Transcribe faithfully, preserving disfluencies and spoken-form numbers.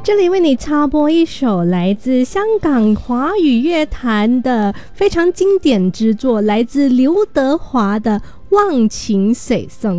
这里为你插播一首来自香港华语乐坛的非常经典之作，来自刘德华的《忘情水》，送